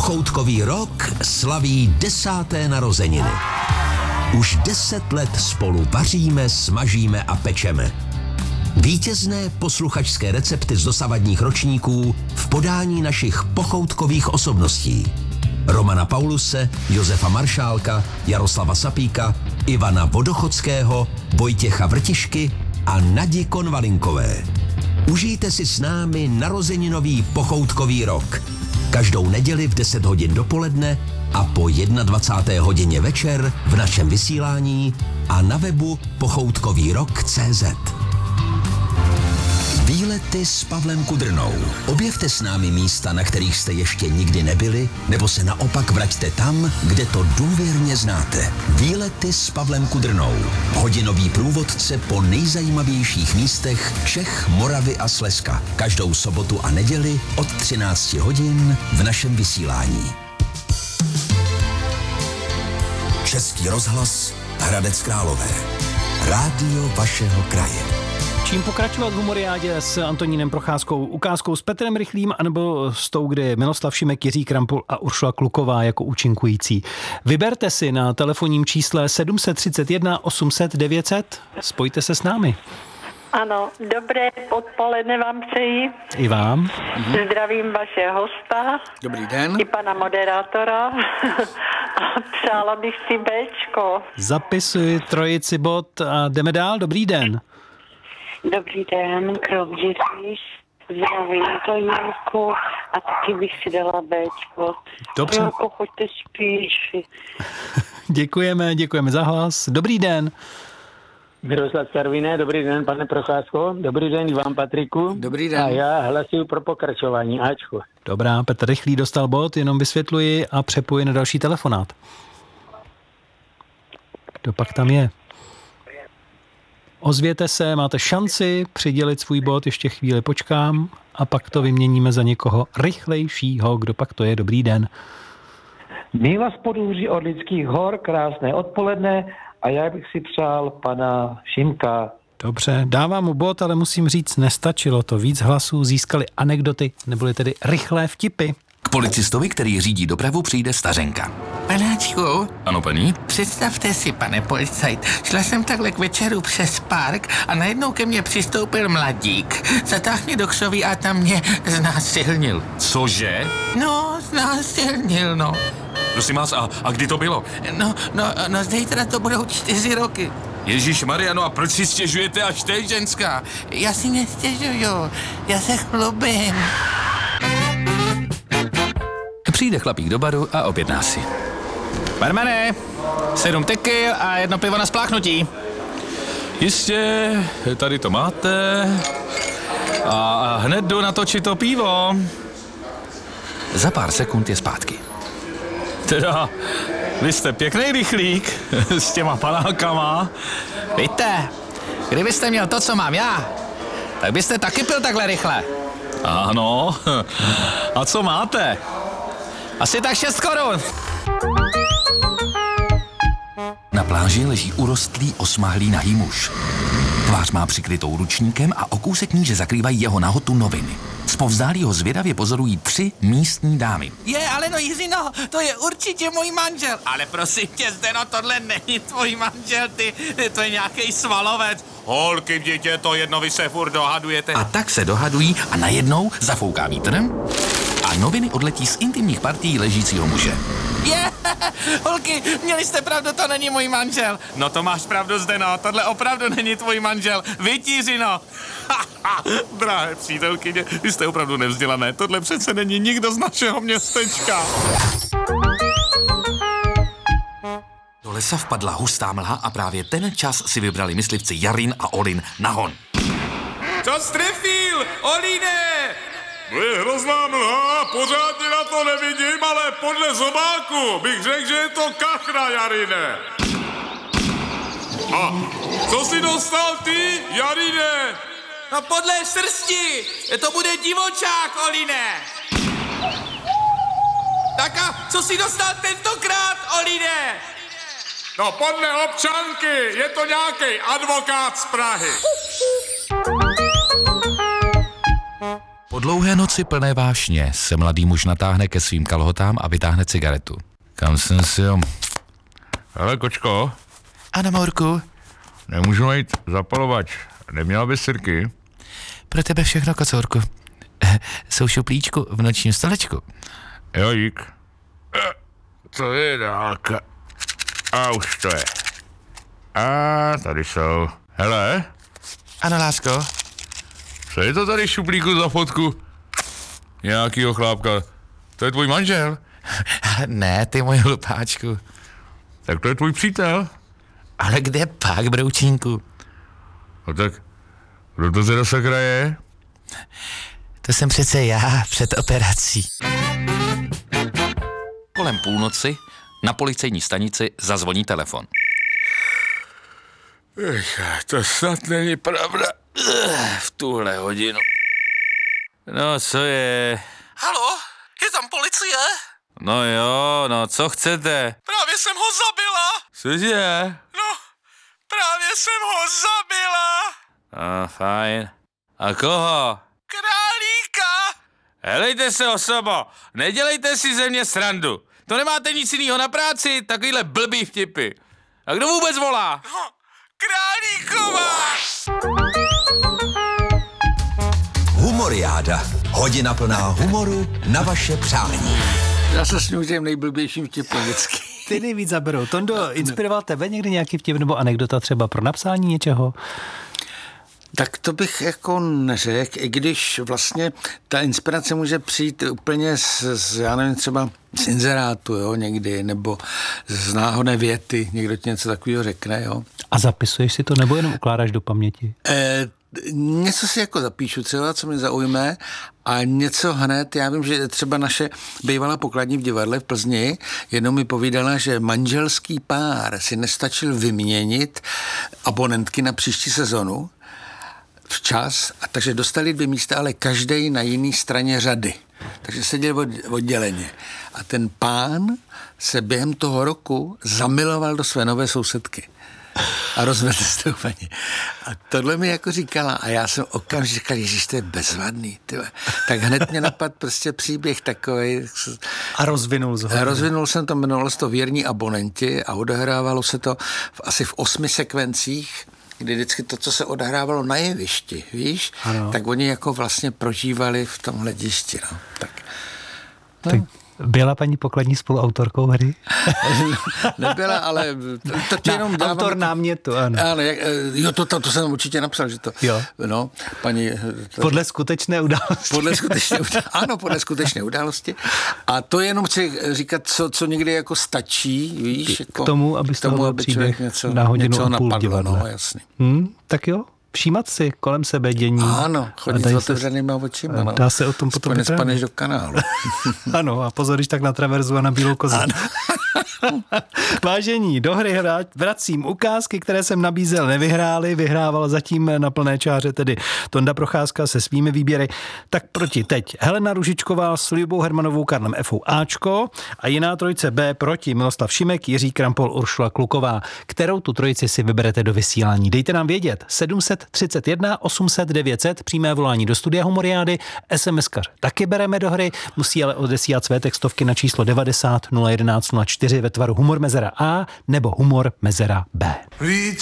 Pochoutkový rok slaví 10. narozeniny. Už 10 let spolu vaříme, smažíme a pečeme. Vítězné posluchačské recepty z dosavadních ročníků v podání našich pochoutkových osobností. Romana Pauluse, Josefa Maršálka, Jaroslava Sapíka, Ivana Vodochodského, Vojtěcha Vrtišky a Nadi Konvalinkové. Užijte si s námi narozeninový pochoutkový rok. Každou neděli v 10 hodin dopoledne a po 21. hodině večer v našem vysílání a na webu pochoutkovýrok.cz. Výlety s Pavlem Kudrnou. Objevte s námi místa, na kterých jste ještě nikdy nebyli, nebo se naopak vraťte tam, kde to důvěrně znáte. Výlety s Pavlem Kudrnou. Hodinový průvodce po nejzajímavějších místech Čech, Moravy a Slezska. Každou sobotu a neděli od 13 hodin v našem vysílání. Český rozhlas Hradec Králové. Rádio vašeho kraje. Čím pokračovat v humoriádě s Antonínem Procházkou, ukázkou s Petrem Rychlým, anebo s tou, kde je Miloslav Šimek, Jiří Krampul a Uršula Kluková jako účinkující. Vyberte si na telefonním čísle 731 800 900. Spojte se s námi. Ano, dobré odpoledne vám přeji. I vám. Zdravím vaše hosta. Dobrý den. I pana moderátora. A přála bych si Bčko. Zapisuji trojici bod a jdeme dál. Dobrý den. Dobrý den, Krovděříš. Zdravím to Jánku a taky bych si dala Bčko. Dobře. Jánko, choďte spíš. Děkujeme za hlas. Dobrý den. Miroslav Karviné, dobrý den, pane Procházko. Dobrý den i vám, Patriku. Dobrý den. A já hlasuju pro pokračování. Ačko. Dobrá, Petr Rychlý dostal bod, jenom vysvětluji a přepoji na další telefonát. Kdo pak tam je? Ozvěte se, máte šanci přidělit svůj bod, ještě chvíli počkám a pak to vyměníme za někoho rychlejšího. Kdo pak to je? Dobrý den. Míla z Podhůří od Lidských hor, krásné odpoledne a já bych si přál pana Šimka. Dobře, dávám mu bod, ale musím říct, nestačilo to. Víc hlasů získali anekdoty, neboli tedy rychlé vtipy. K policistovi, který řídí dopravu, přijde stařenka. Panáčku, Ano, paní? představte si, pane policajt, šla jsem takhle k večeru přes park a najednou ke mně přistoupil mladík. Zatáhl mě do křoví a tam mě znásilnil. Cože? No, znásilnil, no. Prosím vás, a kdy to bylo? No, zítra to budou 4 roky. Ježíš Maria, no a proč si stěžujete až teď, ženská? Já si nestěžuju, já se chlubím. Přijde chlapík do baru a objedná si. Barmane, 7 tequil a 1 pivo na spláchnutí. Jistě, tady to máte. A hned jdu natočit to pivo. Za pár sekund je zpátky. Teda, vy jste pěkný rychlík s těma panákama. Víte, kdybyste měl to, co mám já, tak byste taky pil takhle rychle. Ano, a co máte? Asi tak 6 korun. Na pláži leží urostlý osmahlý nahý muž. Tvář má přikrytou ručníkem a o kousek níže zakrývají jeho nahotu noviny. Zpovzdálí ho zvědavě pozorují 3 místní dámy. Ale no Jiřino, to je určitě můj manžel. Ale prosím tě, Zdeno, tohle není tvůj manžel, to je nějaký svalovec. Holky, dítě, to jedno, vy se furt dohadujete. A tak se dohadují A najednou zafouká vítr a noviny odletí z intimních partií ležícího muže. holky, měli jste pravdu, to není můj manžel. No to máš pravdu, Zdeno, tohle opravdu není tvůj manžel. Vytířino. Drahé přítelkyně, vy jste opravdu nevzdělané. Tohle přece není nikdo z našeho městečka. Do lesa vpadla hustá mlha a právě ten čas si vybrali myslivci Jarin a Olin na hon. Co strefil, Oline? Je hrozná mlha, pořádně na to nevidím, ale podle zobáku bych řekl, že je to kachna, Jarine. A co jsi dostal ty, Jarine? No podle srsti, to bude divočák, Oline. Tak a co jsi dostal tentokrát, Oline? No podle občanky je to nějaký advokát z Prahy. Po dlouhé noci plné vášně se mladý muž natáhne ke svým kalhotám a vytáhne cigaretu. Kam jsem si jo... Hele, kočko. Ano, Mourku. Nemůžu najít zapalovač. Neměla bys sirky? Pro tebe všechno, kocourku. Jsou šuplíčku v nočním stolečku. Jo, dík. To je dálka. A už to je. A tady jsou. Hele. Ano, lásko. Co je to tady šuplíku za fotku? Nějakýho chlápka. To je tvůj manžel? Ne, ty můj hlupáčku. Tak to je tvůj přítel. Ale kde pak, broučínku? No tak, kdo to teda sakra je? To jsem přece já před operací. Kolem půlnoci na policejní stanici zazvoní telefon. To snad není pravda. V tuhle hodinu. No, co je? Halo, je tam policie? No jo, no co chcete? Právě jsem ho zabila. Cože? No, právě jsem ho zabila. A fajn. A koho? Králíka. Helejte se, osobo, nedělejte si ze mě srandu. To nemáte nic jiného na práci, takovýhle blbý vtipy. A kdo vůbec volá? No, Králíková. Humoriáda. Hodina plná humoru na vaše přání. Já se sňu těm nejblbějším vtipem vždycky. Ty nejvíc zaberou. Tondo, inspiroval tebe někdy nějaký vtip nebo anekdota třeba pro napsání něčeho? Tak to bych jako neřekl, i když vlastně ta inspirace může přijít úplně já nevím, třeba z inzerátu, jo, někdy, nebo z náhodné věty, někdo ti něco takového řekne, jo. A zapisuješ si to, nebo jenom ukládáš do paměti? Něco si jako zapíšu třeba, co mě zaujme, a něco hned, já vím, že třeba naše bývalá pokladní v divadle v Plzni jednou mi povídala, že manželský pár si nestačil vyměnit abonentky na příští sezonu včas, a takže dostali 2 místa, ale každej na jiné straně řady. Takže seděli odděleně. A ten pán se během toho roku zamiloval do své nové sousedky. A rozvedl se úplně. A tohle mi jako říkala. A já jsem okamžitě říkal, ježiš, to je bezvadný. Tyhle. Tak hned mě napadl prostě příběh takovej. A rozvinul jsi ho. Rozvinul jsem to, jmenovalo se to Věrní abonenti a odehrávalo se to asi v 8 sekvencích, kdy vždycky to, co se odehrávalo na jevišti, víš, ano. Tak oni jako vlastně prožívali v tom hledišti. No. Tak byla paní pokladní spoluautorkou hry? Nebyla, ale to jenom dávám... Autor námětu, ano. Ano, jo, to jsem určitě napsal, že to... Jo. No, paní... Podle skutečné události. Podle skutečné události. A to jenom chci říkat, co někdy jako stačí, víš? Jako, k tomu, aby příběh na hodinu a půl divadla. No, jasný. Tak jo. Všímat si kolem sebe dění. Ano, chodit s otevřenýma očima. No. Dá se o tom potom vyprávět. Spaneš do kanálu. Ano, a pozor, když tak na traverzu a na bílou kozu. Vážení, do hry vracím ukázky, které jsem nabízel, nevyhráli, vyhrával zatím na plné čáře tedy Tonda Procházka se svými výběry. Tak proti teď Helena Ružičková s Libou Hermanovou, Karlem Efou Ačko a jiná trojice B proti Miloslav Šimek, Jiří Krampol, Uršula Kluková. Kterou tu trojici si vyberete do vysílání? Dejte nám vědět. 731 800 900, přímé volání do studia Humoriády, SMS-kaře taky bereme do hry, musí ale odesílat své textovky na číslo 90 011 04 ve tvaru humor mezera A nebo humor mezera B. Víc